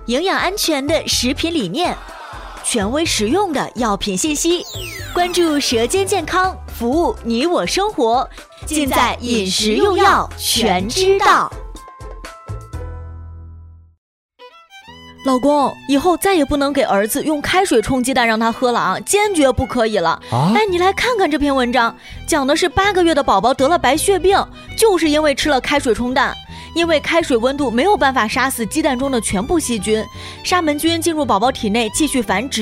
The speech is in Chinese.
营养安全的食品理念，权威实用的药品信息，关注舌尖健康，服务你我生活，尽在饮食用药全知道。老公，以后再也不能给儿子用开水冲鸡蛋让他喝了啊，坚决不可以了。你来看看这篇文章，讲的是8个月的宝宝得了白血病，就是因为吃了开水冲蛋。因为开水温度没有办法杀死鸡蛋中的全部细菌，沙门菌进入宝宝体内继续繁殖，